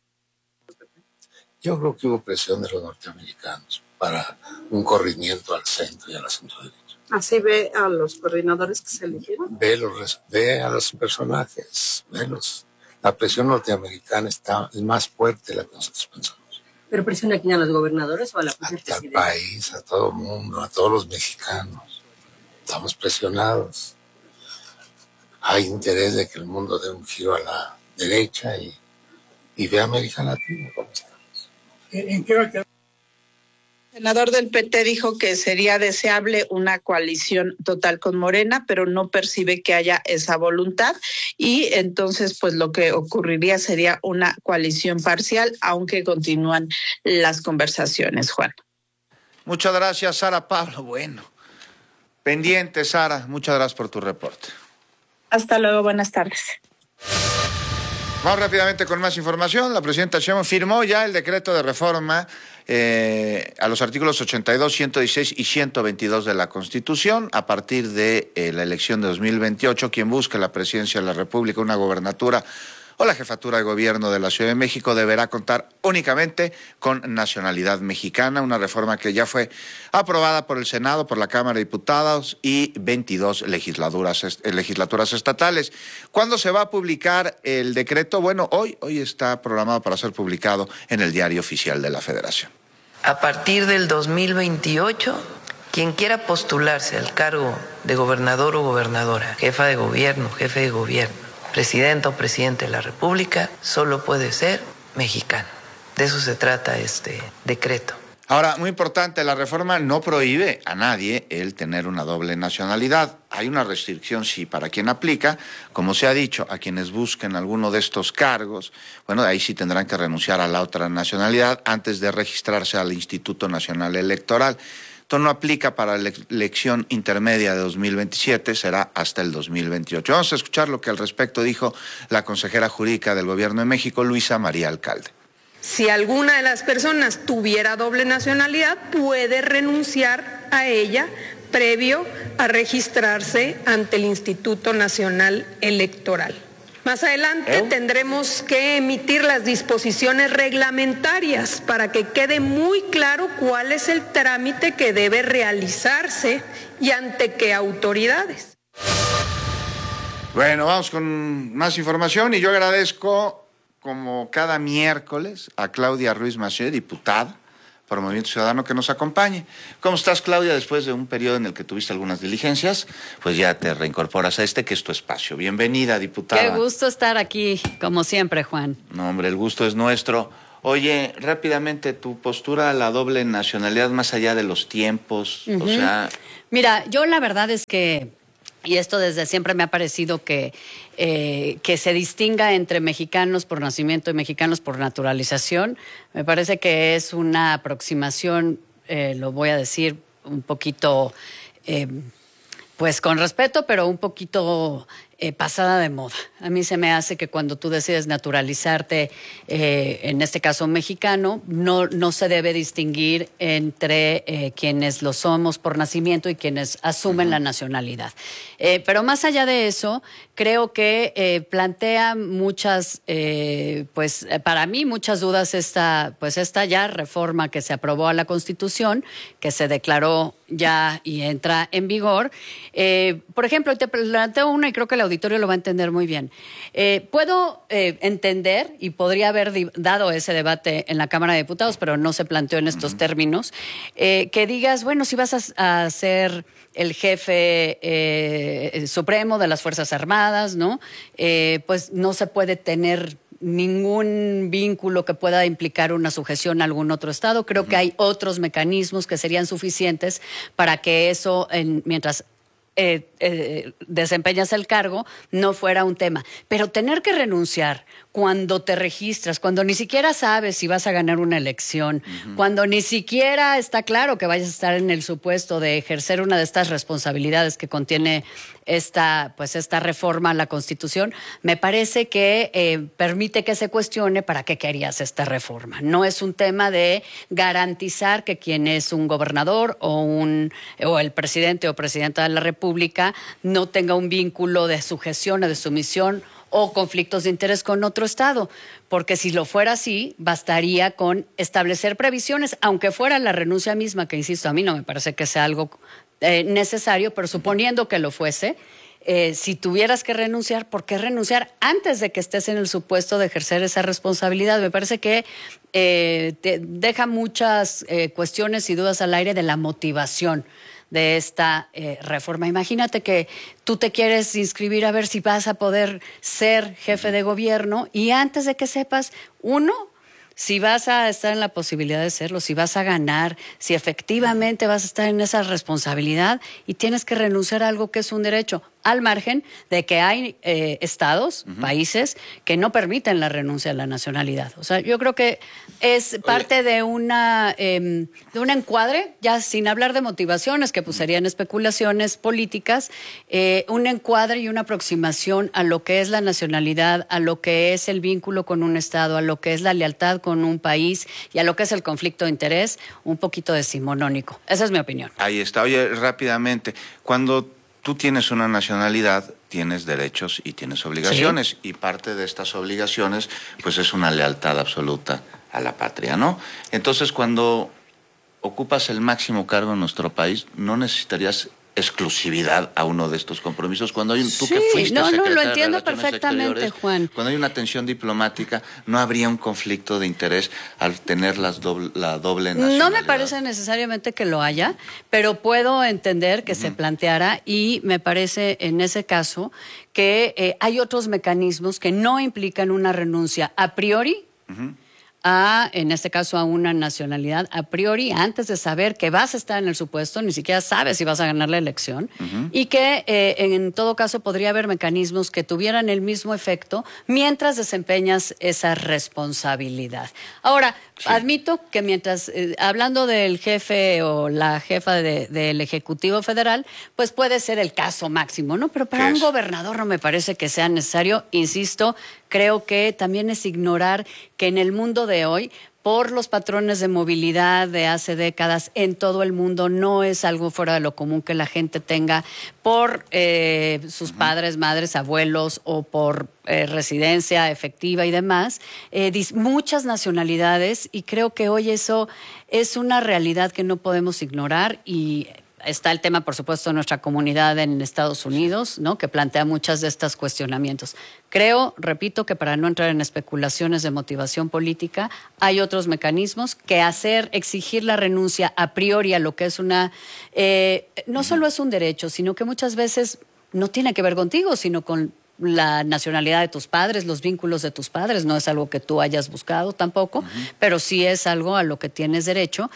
Yo creo que hubo presión de los norteamericanos para un corrimiento al centro y a la centro derecha. ¿Así ve a los coordinadores que se eligieron? Ve a los personajes, velos. La presión norteamericana es más fuerte de la que nosotros pensamos. ¿Pero presiona a quién, a los gobernadores o a la presidencia? Al país, a todo el mundo, a todos los mexicanos. Estamos presionados. Hay interés de que el mundo dé un giro a la derecha y ve a América Latina cómo estamos. ¿En qué va a quedar? El senador del PT dijo que sería deseable una coalición total con Morena, pero no percibe que haya esa voluntad y entonces pues lo que ocurriría sería una coalición parcial, aunque continúan las conversaciones, Juan. Muchas gracias, Sara Pablo. Bueno, pendiente, Sara. Muchas gracias por tu reporte. Hasta luego, buenas tardes. Vamos rápidamente con más información. La presidenta Sheinbaum firmó ya el decreto de reforma a los artículos 82, 116 y 122 de la Constitución. A partir de la elección de 2028, quien busque la presidencia de la República, una gobernatura o la jefatura de gobierno de la Ciudad de México deberá contar únicamente con nacionalidad mexicana, una reforma que ya fue aprobada por el Senado, por la Cámara de Diputados y 22 legislaturas estatales. ¿Cuándo se va a publicar el decreto? Bueno, hoy está programado para ser publicado en el Diario Oficial de la Federación. A partir del 2028, quien quiera postularse al cargo de gobernador o gobernadora, jefa de gobierno, jefe de gobierno, presidenta o presidente de la República, solo puede ser mexicano. De eso se trata este decreto. Ahora, muy importante, la reforma no prohíbe a nadie el tener una doble nacionalidad. Hay una restricción, sí, para quien aplica, como se ha dicho, a quienes busquen alguno de estos cargos, bueno, ahí sí tendrán que renunciar a la otra nacionalidad antes de registrarse al Instituto Nacional Electoral. Esto no aplica para la elección intermedia de 2027, será hasta el 2028. Vamos a escuchar lo que al respecto dijo la consejera jurídica del Gobierno de México, Luisa María Alcalde. Si alguna de las personas tuviera doble nacionalidad, puede renunciar a ella previo a registrarse ante el Instituto Nacional Electoral. Más adelante tendremos que emitir las disposiciones reglamentarias para que quede muy claro cuál es el trámite que debe realizarse y ante qué autoridades. Bueno, vamos con más información y yo agradezco, como cada miércoles, a Claudia Ruiz Massieu, diputada por Movimiento Ciudadano, que nos acompañe. ¿Cómo estás, Claudia? Después de un periodo en el que tuviste algunas diligencias, pues ya te reincorporas a que es tu espacio. Bienvenida, diputada. Qué gusto estar aquí, como siempre, Juan. No, hombre, el gusto es nuestro. Oye, rápidamente, tu postura a la doble nacionalidad más allá de los tiempos, o sea... Mira, yo la verdad es que, y esto desde siempre me ha parecido que se distinga entre mexicanos por nacimiento y mexicanos por naturalización. Me parece que es una aproximación, lo voy a decir un poquito, pues con respeto, pero un poquito pasada de moda. A mí se me hace que cuando tú decides naturalizarte, en este caso mexicano, no se debe distinguir entre quienes lo somos por nacimiento y quienes asumen la nacionalidad. Pero más allá de eso, creo que plantea muchas, pues para mí muchas dudas esta ya reforma que se aprobó a la Constitución, que se declaró ya y entra en vigor. Por ejemplo, te planteo una y creo que el auditorio lo va a entender muy bien. Puedo entender, y podría haber dado ese debate en la Cámara de Diputados, pero no se planteó en estos términos, que digas, bueno, si vas a ser el jefe supremo de las Fuerzas Armadas, ¿no? Pues no se puede tener ningún vínculo que pueda implicar una sujeción a algún otro estado. Creo que hay otros mecanismos que serían suficientes para que eso, mientras desempeñas el cargo, no fuera un tema. Pero tener que renunciar cuando te registras, cuando ni siquiera sabes si vas a ganar una elección, cuando ni siquiera está claro que vayas a estar en el supuesto de ejercer una de estas responsabilidades que contiene esta reforma a la Constitución, me parece que permite que se cuestione para qué querías esta reforma. No es un tema de garantizar que quien es un gobernador o el presidente o presidenta de la República no tenga un vínculo de sujeción o de sumisión o conflictos de interés con otro estado, porque si lo fuera así, bastaría con establecer previsiones, aunque fuera la renuncia misma, que insisto, a mí no me parece que sea algo necesario, pero suponiendo que lo fuese, si tuvieras que renunciar, ¿por qué renunciar antes de que estés en el supuesto de ejercer esa responsabilidad? Me parece que te deja muchas cuestiones y dudas al aire de la motivación de esta reforma. Imagínate que tú te quieres inscribir a ver si vas a poder ser jefe de gobierno y antes de que sepas, si vas a estar en la posibilidad de serlo, si vas a ganar, si efectivamente vas a estar en esa responsabilidad y tienes que renunciar a algo que es un derecho, al margen de que hay estados, países, que no permiten la renuncia a la nacionalidad. O sea, yo creo que es parte de un encuadre, ya sin hablar de motivaciones, que pues serían especulaciones políticas, un encuadre y una aproximación a lo que es la nacionalidad, a lo que es el vínculo con un estado, a lo que es la lealtad con un país y a lo que es el conflicto de interés, un poquito decimonónico. Esa es mi opinión. Ahí está. Oye, rápidamente, cuando tú tienes una nacionalidad, tienes derechos y tienes obligaciones, sí, y parte de estas obligaciones, pues es una lealtad absoluta a la patria, ¿no? Entonces, cuando ocupas el máximo cargo en nuestro país, no necesitarías exclusividad a uno de estos compromisos. Cuando hay tú que fuiste secretaria lo entiendo de Relaciones perfectamente, Juan. Cuando hay una tensión diplomática, no habría un conflicto de interés al tener la doble nacionalidad. No me parece necesariamente que lo haya, pero puedo entender que se planteara y me parece en ese caso que hay otros mecanismos que no implican una renuncia a priori en este caso, a una nacionalidad a priori, antes de saber que vas a estar en el supuesto, ni siquiera sabes si vas a ganar la elección, y que en todo caso podría haber mecanismos que tuvieran el mismo efecto mientras desempeñas esa responsabilidad. Ahora, admito que mientras, hablando del jefe o la jefa del Ejecutivo Federal, pues puede ser el caso máximo, ¿no? Pero para un gobernador no me parece que sea necesario, insisto, creo que también es ignorar que en el mundo de hoy, por los patrones de movilidad de hace décadas en todo el mundo, no es algo fuera de lo común que la gente tenga por sus padres, madres, abuelos o por residencia efectiva y demás, muchas nacionalidades, y creo que hoy eso es una realidad que no podemos ignorar. Y está el tema, por supuesto, de nuestra comunidad en Estados Unidos, ¿no?, que plantea muchas de estos cuestionamientos. Creo, repito, que para no entrar en especulaciones de motivación política, hay otros mecanismos que exigir la renuncia a priori a lo que es no solo es un derecho, sino que muchas veces no tiene que ver contigo, sino con la nacionalidad de tus padres, los vínculos de tus padres. No es algo que tú hayas buscado tampoco, pero sí es algo a lo que tienes derecho.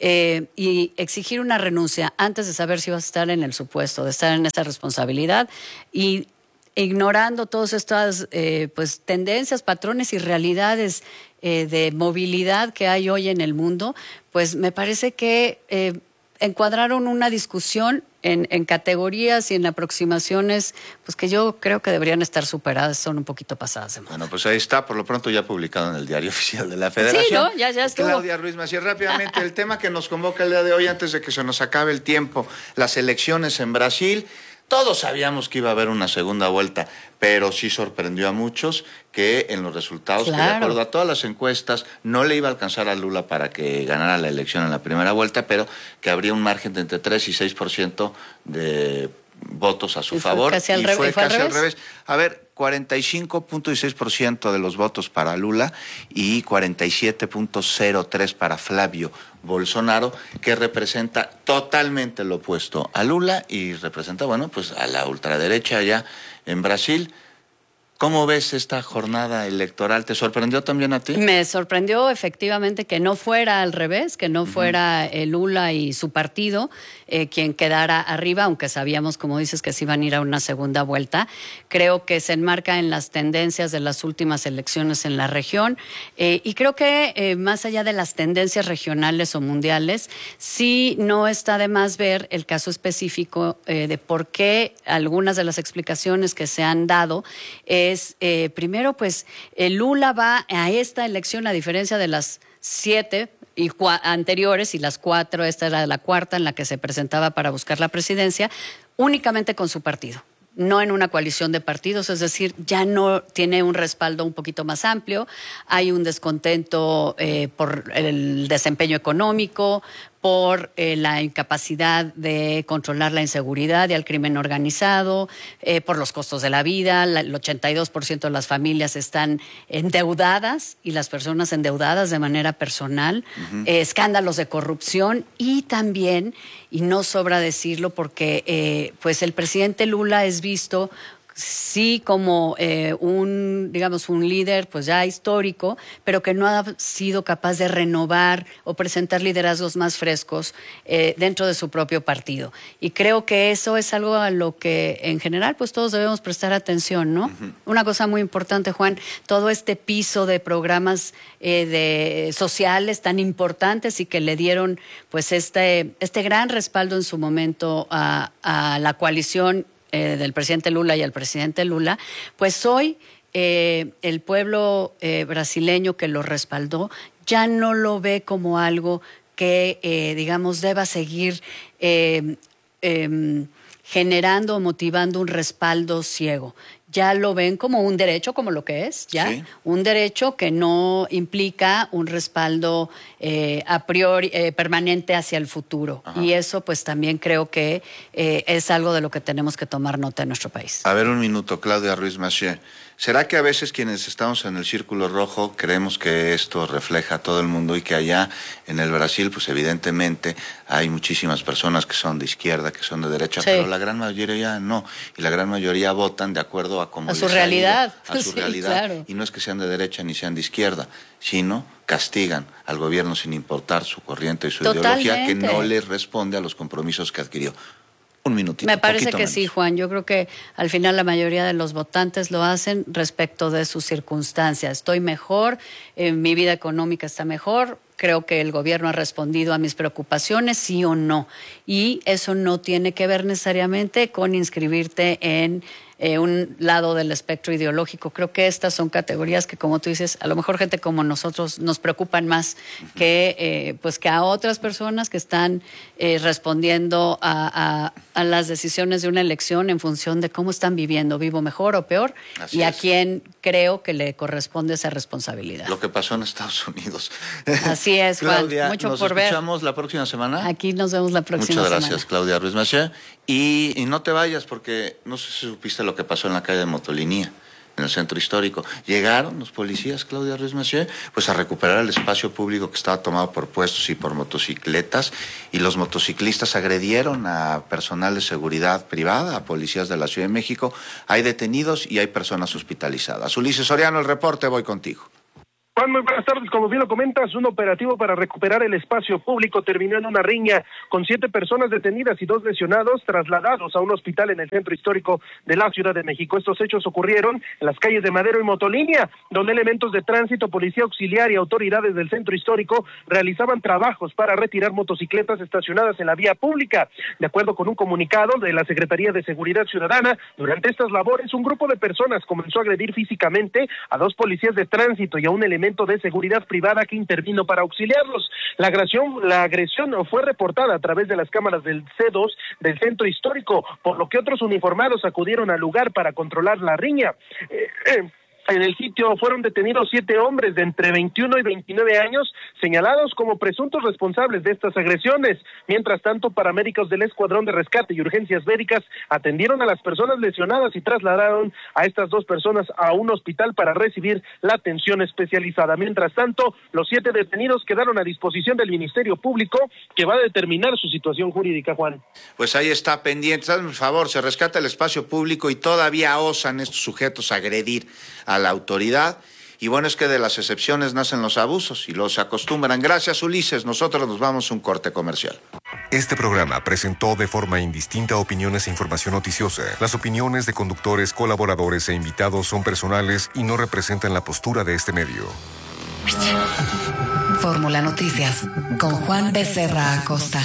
Y exigir una renuncia antes de saber si vas a estar en el supuesto, de estar en esa responsabilidad, y ignorando todas estas pues tendencias, patrones y realidades de movilidad que hay hoy en el mundo, pues me parece que encuadraron una discusión en categorías y en aproximaciones pues que yo creo que deberían estar superadas, son un poquito pasadas de moda. Bueno, pues ahí está, por lo pronto ya publicado en el Diario Oficial de la Federación. Sí, ¿no? Ya estuvo. Claudia Ruiz Massieu, rápidamente, el tema que nos convoca el día de hoy, antes de que se nos acabe el tiempo, las elecciones en Brasil. Todos sabíamos que iba a haber una segunda vuelta, pero sí sorprendió a muchos que en los resultados, que de acuerdo a todas las encuestas, no le iba a alcanzar a Lula para que ganara la elección en la primera vuelta, pero que habría un margen de entre 3 y 6% de votos a su favor. Fue casi al revés. A ver, 45.6% de los votos para Lula y 47.03% para Flavio Bolsonaro, que representa totalmente lo opuesto a Lula y representa, bueno, pues a la ultraderecha allá en Brasil. ¿Cómo ves esta jornada electoral? ¿Te sorprendió también a ti? Me sorprendió efectivamente que no fuera al revés, que no fuera Lula y su partido quien quedara arriba, aunque sabíamos, como dices, que se iban a ir a una segunda vuelta. Creo que se enmarca en las tendencias de las últimas elecciones en la región, y creo que más allá de las tendencias regionales o mundiales, sí no está de más ver el caso específico de por qué algunas de las explicaciones que se han dado es, primero, pues Lula va a esta elección, a diferencia de las 7 anteriores y las 4, esta era la cuarta en la que se presentaba para buscar la presidencia, únicamente con su partido, no en una coalición de partidos, es decir, ya no tiene un respaldo un poquito más amplio, hay un descontento por el desempeño económico, por la incapacidad de controlar la inseguridad y el crimen organizado, por los costos de la vida. El 82% de las familias están endeudadas y las personas endeudadas de manera personal, escándalos de corrupción y también, y no sobra decirlo porque pues el presidente Lula es visto sí como un líder pues ya histórico, pero que no ha sido capaz de renovar o presentar liderazgos más frescos dentro de su propio partido. Y creo que eso es algo a lo que en general pues todos debemos prestar atención, ¿no? Una cosa muy importante, Juan, todo este piso de programas sociales tan importantes y que le dieron pues este gran respaldo en su momento a la coalición del presidente Lula y al presidente Lula, pues hoy el pueblo brasileño que lo respaldó ya no lo ve como algo que, deba seguir generando o motivando un respaldo ciego. Ya lo ven como un derecho, como lo que es, ¿ya? Sí. Un derecho que no implica un respaldo a priori permanente hacia el futuro. Ajá. Y eso pues también creo que es algo de lo que tenemos que tomar nota en nuestro país. A ver, un minuto, Claudia Ruiz Massieu. ¿Será que a veces quienes estamos en el círculo rojo creemos que esto refleja a todo el mundo y que allá en el Brasil, pues evidentemente hay muchísimas personas que son de izquierda, que son de derecha, sí, pero la gran mayoría no, y la gran mayoría votan de acuerdo a como a su les ha realidad. ido, a su Sí, realidad. claro. Y no es que sean de derecha ni sean de izquierda, sino castigan al gobierno sin importar su corriente y su ideología, que no les responde a los compromisos que adquirió. Un minutito. Me parece que menos. sí, Juan. Yo creo que al final la mayoría de los votantes lo hacen respecto de sus circunstancias. Estoy mejor, mi vida económica está mejor, creo que el gobierno ha respondido a mis preocupaciones, sí o no. Y eso no tiene que ver necesariamente con inscribirte en un lado del espectro ideológico. Creo que estas son categorías que, como tú dices, a lo mejor gente como nosotros nos preocupan más que a otras personas que están respondiendo a las decisiones de una elección en función de cómo están viviendo, vivo mejor o peor, Así a es. quién creo que le corresponde esa responsabilidad. Lo que pasó en Estados Unidos. Así es, Juan. Claudia, Mucho nos por ver. escuchamos la próxima semana. Aquí nos vemos la próxima Muchas semana. gracias, Claudia Ruiz Massieu. Y no te vayas, porque no sé si supiste lo que pasó en la calle de Motolinía, en el centro histórico. Llegaron los policías, Claudia Ruiz Massieu, pues a recuperar el espacio público que estaba tomado por puestos y por motocicletas, y los motociclistas agredieron a personal de seguridad privada, a policías de la Ciudad de México. Hay detenidos y hay personas hospitalizadas. Ulises Soriano, el reporte, voy contigo. Juan, muy buenas tardes. Como bien lo comentas, un operativo para recuperar el espacio público terminó en una riña con 7 personas detenidas y 2 lesionados trasladados a un hospital en el centro histórico de la Ciudad de México. Estos hechos ocurrieron en las calles de Madero y Motolínea, donde elementos de tránsito, policía auxiliar y autoridades del centro histórico realizaban trabajos para retirar motocicletas estacionadas en la vía pública. De acuerdo con un comunicado de la Secretaría de Seguridad Ciudadana, durante estas labores un grupo de personas comenzó a agredir físicamente a 2 policías de tránsito y a un elemento de seguridad privada que intervino para auxiliarlos. La agresión fue reportada a través de las cámaras del C2 del centro histórico, por lo que otros uniformados acudieron al lugar para controlar la riña. En el sitio fueron detenidos 7 hombres de entre 21 y 29 años, señalados como presuntos responsables de estas agresiones. Mientras tanto, paramédicos del Escuadrón de Rescate y Urgencias Médicas atendieron a las personas lesionadas y trasladaron a estas 2 personas a un hospital para recibir la atención especializada. Mientras tanto, los 7 detenidos quedaron a disposición del Ministerio Público, que va a determinar su situación jurídica, Juan. Pues ahí está pendiente. Hazme un favor, se rescata el espacio público y todavía osan estos sujetos agredir a la autoridad. Y bueno, es que de las excepciones nacen los abusos y los acostumbran. Gracias, Ulises. Nosotros nos vamos a un corte comercial. Este programa presentó de forma indistinta opiniones e información noticiosa. Las opiniones de conductores, colaboradores e invitados son personales y no representan la postura de este medio. Fórmula Noticias con Juan Becerra Acosta.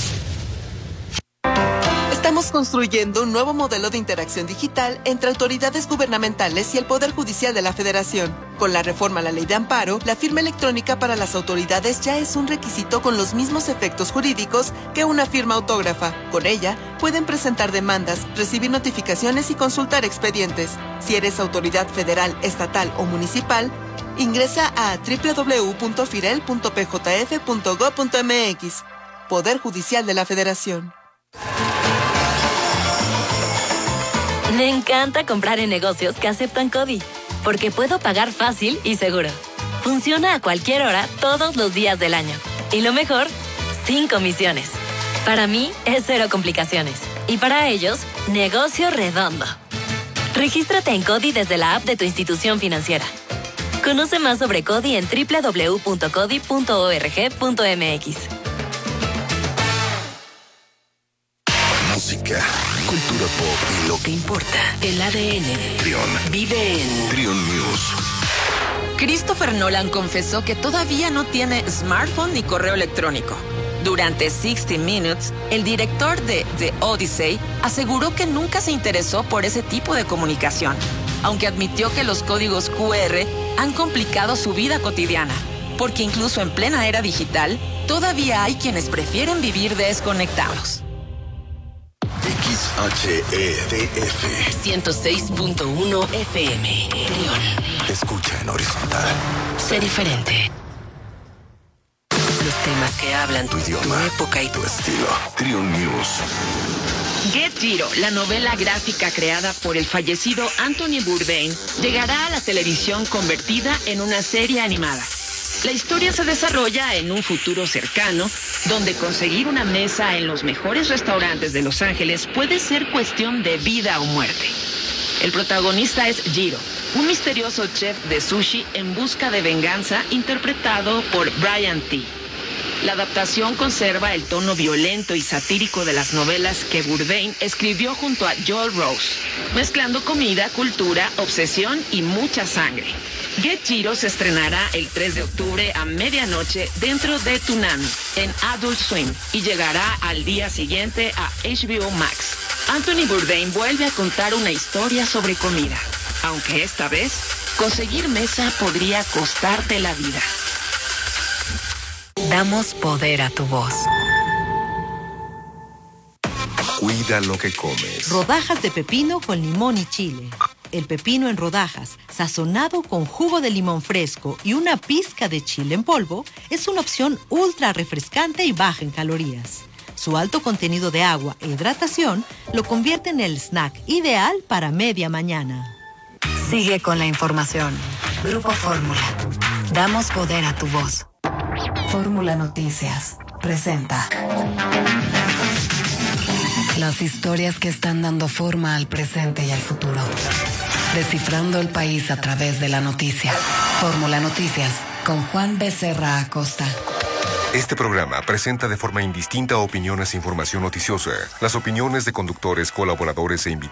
Estamos construyendo un nuevo modelo de interacción digital entre autoridades gubernamentales y el Poder Judicial de la Federación. Con la reforma a la Ley de Amparo, la firma electrónica para las autoridades ya es un requisito con los mismos efectos jurídicos que una firma autógrafa. Con ella, pueden presentar demandas, recibir notificaciones y consultar expedientes. Si eres autoridad federal, estatal o municipal, ingresa a www.firel.pjf.gov.mx. Poder Judicial de la Federación. Me encanta comprar en negocios que aceptan CODI, porque puedo pagar fácil y seguro. Funciona a cualquier hora, todos los días del año. Y lo mejor, sin comisiones. Para mí, es 0 complicaciones. Y para ellos, negocio redondo. Regístrate en CODI desde la app de tu institución financiera. Conoce más sobre CODI en www.codi.org.mx. Música, cultura pop y lo que importa. El ADN. Trión. Vive en Trión News. Christopher Nolan confesó que todavía no tiene smartphone ni correo electrónico. Durante 60 Minutes, el director de The Odyssey aseguró que nunca se interesó por ese tipo de comunicación, aunque admitió que los códigos QR han complicado su vida cotidiana, porque incluso en plena era digital, todavía hay quienes prefieren vivir desconectados. XHEDF 106.1 FM. Trión. Escucha en horizontal. Sé diferente. Los temas que hablan Tu idioma, tu época y tu estilo. Trión News. Get Giro, la novela gráfica creada por el fallecido Anthony Bourdain, llegará a la televisión convertida en una serie animada. La historia se desarrolla en un futuro cercano, donde conseguir una mesa en los mejores restaurantes de Los Ángeles puede ser cuestión de vida o muerte. El protagonista es Jiro, un misterioso chef de sushi en busca de venganza interpretado por Brian T. La adaptación conserva el tono violento y satírico de las novelas que Bourdain escribió junto a Joel Rose, mezclando comida, cultura, obsesión y mucha sangre. Get Jiro se estrenará el 3 de octubre a medianoche dentro de Toonami en Adult Swim y llegará al día siguiente a HBO Max. Anthony Bourdain vuelve a contar una historia sobre comida, aunque esta vez conseguir mesa podría costarte la vida. Damos poder a tu voz. Cuida lo que comes. Rodajas de pepino con limón y chile. El pepino en rodajas, sazonado con jugo de limón fresco y una pizca de chile en polvo, es una opción ultra refrescante y baja en calorías. Su alto contenido de agua e hidratación lo convierte en el snack ideal para media mañana. Sigue con la información. Grupo Fórmula. Damos poder a tu voz. Fórmula Noticias presenta las historias que están dando forma al presente y al futuro. Descifrando el país a través de la noticia. Fórmula Noticias con Juan Becerra Acosta. Este programa presenta de forma indistinta opiniones e información noticiosa. Las opiniones de conductores, colaboradores e invitados